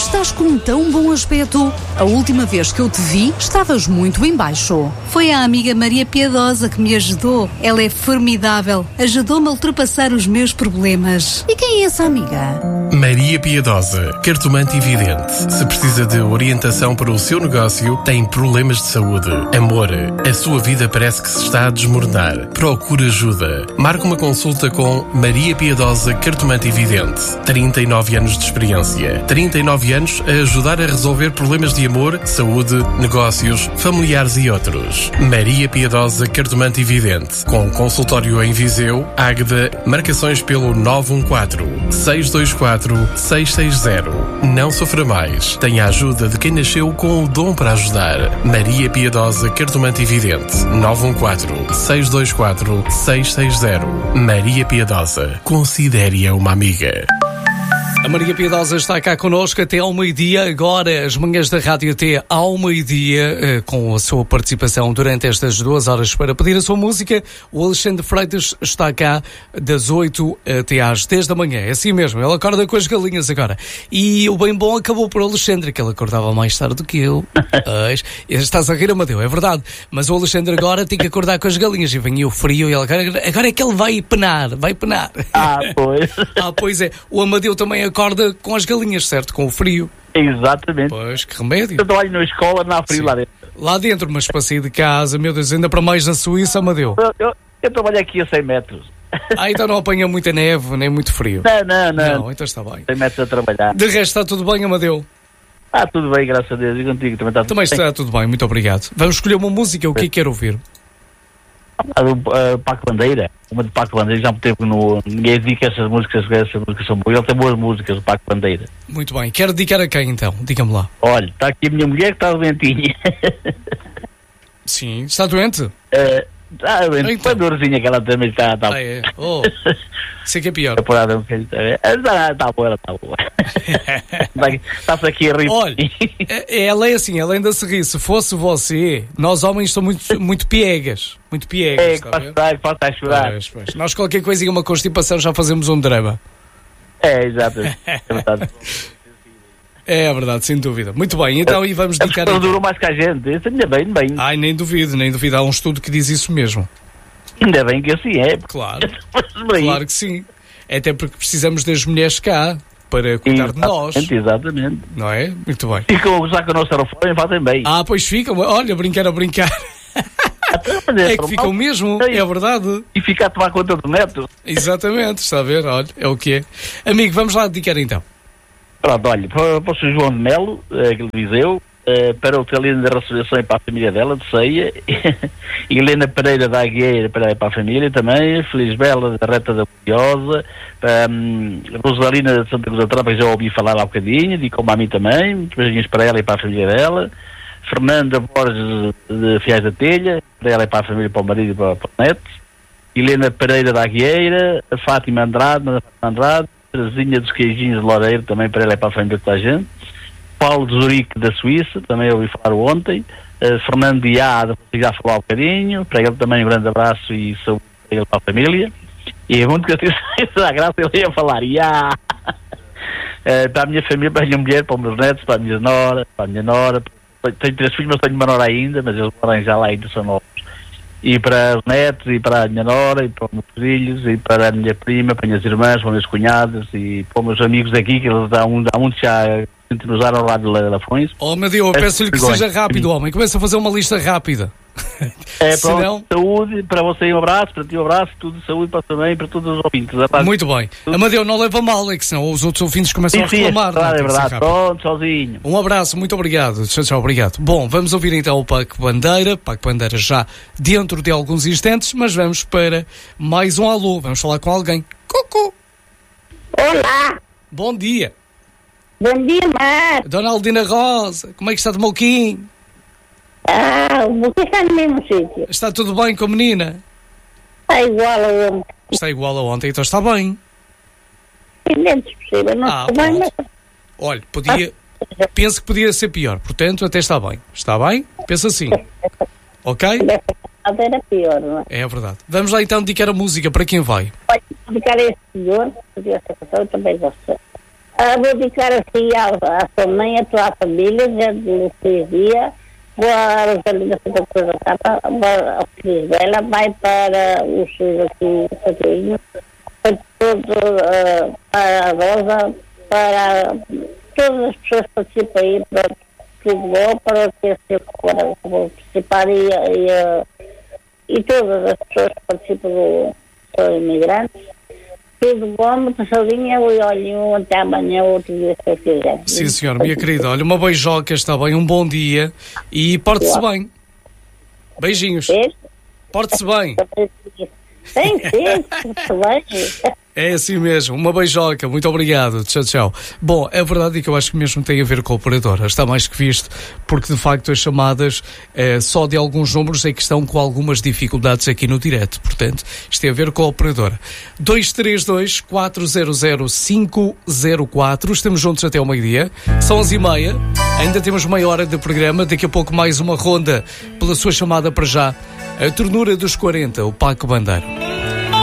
estás com tão bom aspecto. A última vez que eu te vi, estavas muito em baixo. Foi a amiga Maria Piedosa que me ajudou. Ela é formidável. Ajudou-me a ultrapassar os meus problemas. E quem é essa amiga? Maria Piedosa, cartomante e vidente. Se precisa de orientação para o seu negócio, tem problemas de saúde, amor, a sua vida parece que se está a desmoronar. Procure ajuda. Marque uma consulta com Maria Piedosa, cartomante e vidente. 39 anos de experiência. 39 anos a ajudar a resolver problemas de amor, saúde, negócios, familiares e outros. Maria Piedosa, cartomante e vidente. Com consultório em Viseu, Águeda, marcações pelo 914-624-660. Não sofra mais. Tenha a ajuda de quem nasceu com o dom para ajudar. Maria Piedosa, cartomante e vidente. 914-624-660. Maria Piedosa. Considere-a uma amiga. A Maria Piedosa está cá connosco até ao meio-dia, agora as manhãs da Rádio T ao meio-dia, com a sua participação durante estas 2 horas para pedir a sua música. O Alexandre Freitas está cá das 8 até às 10 da manhã, é assim mesmo, ele acorda com as galinhas agora. E o bem bom acabou por Alexandre, que ele acordava mais tarde do que eu. Estás a rir, Amadeu, é verdade, mas o Alexandre agora tem que acordar com as galinhas e vem o frio e ele, agora é que ele vai penar. Pois. Pois é, o Amadeu também acorda com as galinhas, certo? Com o frio. Exatamente. Pois, que remédio. Eu trabalho na escola, não há frio. Sim. Lá dentro. Lá dentro, mas para sair de casa, meu Deus, ainda para mais na Suíça, Amadeu. Eu trabalho aqui a 100 metros. Então não apanha muita neve, nem muito frio. Não, então está bem. 100 metros a trabalhar. De resto, está tudo bem, Amadeu? Tudo bem, graças a Deus. E contigo também está tudo bem? Também está tudo bem, muito obrigado. Vamos escolher uma música, o que quer ouvir? Paco Bandeira. Uma de Paco Bandeira, já me teve no... Ninguém diz que essas músicas são boas. Ele tem boas músicas, o Paco Bandeira. Muito bem. Quero dedicar a quem, então? Diga-me lá. Olha, está aqui a minha mulher que está doentinha. Sim. Está doente? Está doente. Então. Foi dorzinha que ela também está... É. Sei que é pior. Está boa. Está-se aqui a rir. Olha, ela é assim, ela ainda se ri. Se fosse você, nós homens somos muito piegas. Muito piegas. Que pode estar a chorar. Pois. Nós qualquer coisinha, uma constipação, já fazemos um drama. Exato. É verdade. É verdade, sem dúvida. Muito bem, então e vamos dedicar... Não durou mais que a gente. Isso ainda bem. Ai, nem duvido. Há um estudo que diz isso mesmo. Ainda bem que assim é. Claro que sim. Até porque precisamos das mulheres cá para cuidar de nós. Exatamente. Não é? Muito bem. Ficam a gozar com o nosso aerofólio e fazem bem. Pois ficam. Olha, brincar. É que ficam mesmo, é verdade. E ficar a tomar conta do neto. Exatamente, está a ver? Olha, é o que é. Amigo, vamos lá dedicar então. Pronto, olha, para o Sr. João de Melo, que lhe diz eu, para o Helena da Ressurreição e para a família dela, de Ceia, e Helena Pereira da Agueira para a família também, Feliz Bela da Reta da Curiosa, Rosalina de Santa Cruz da Tropa, que já ouvi falar há bocadinho, e como a mim também, muitos beijinhos para ela e para a família dela, Fernanda Borges de Fiais da Telha, para ela e para a família, para o marido e para os netos, Helena Pereira da Agueira, a Fátima Andrade, Terezinha dos Queijinhos de Loureiro, também para ela e para a família de toda a gente. Paulo de Zurique da Suíça, também ouvi falar ontem. Fernando Diá, já falou há um bocadinho, para ele também um grande abraço e saúde para ele e para a família. E é muito que eu tenho a graça, ele ia falar, para a minha família, para a minha mulher, para os meus netos, para a minha nora, tenho 3 filhos, mas tenho uma nora ainda, mas eles moram já lá ainda, são novos. E para os netos, e para a minha nora, e para os meus filhos, e para a minha prima, para as minhas irmãs, para os meus cunhados, e para os meus amigos aqui, que eles há muitos já sintonizaram lá de Lafões. Meu Deus, eu peço-lhe que seja rápido, homem. Começa a fazer uma lista rápida. Pronto, saúde, para você um abraço, para ti um abraço, tudo saúde para também, para todos os ouvintes. Muito bem. Amadeu, não leva mal, é que senão os outros ouvintes começam a reclamar. É verdade. Pronto, sozinho. Um abraço, muito obrigado. Tchau, obrigado. Bom, vamos ouvir então o Paco Bandeira já dentro de alguns instantes, mas vamos para mais um alô. Vamos falar com alguém. Cucu! Olá! Bom dia! Bom dia, Mar! Dona Aldina Rosa, como é que está de Mouquinho? O Mouquinho está no mesmo sítio. Está tudo bem com a menina? Está igual a ontem. Está igual a ontem, então está bem. Menos possível, não está bem, mas... Olha, penso que podia ser pior, portanto até está bem. Está bem? Pensa assim. Ok? Era pior, não é? É verdade. Vamos lá então dedicar a música para quem vai. Pode dedicar a esse senhor, podia ser também você. vou dedicar assim à sua mãe, a tua família, do feliz dia, a Rosalina Santa Cruz da Capa, a feliz dela, vai para os seus aqui padrinhos, para a Rosa, para todas as pessoas que participam aí, para tudo bom, para o que vou participar e todas as pessoas que participam são imigrantes. Tudo bom, muita saudinha, e olhem, até amanhã, outro dia, se eu quiser. Sim, senhora, minha querida, olha, uma beijoca, está bem, um bom dia e porte-se bem. Beijinhos. Porte-se bem. Sim, porte-se bem. É assim mesmo, uma beijoca, muito obrigado, tchau, tchau. Bom, é verdade que eu acho que mesmo tem a ver com a operadora, está mais que visto, porque de facto as chamadas só de alguns números é que estão com algumas dificuldades aqui no direto, portanto, isto tem a ver com a operadora. 232-400-504, estamos juntos até ao meio-dia, são 11h30, ainda temos meia hora de programa, daqui a pouco mais uma ronda pela sua chamada para já, a ternura dos 40, o Paco Bandeiro.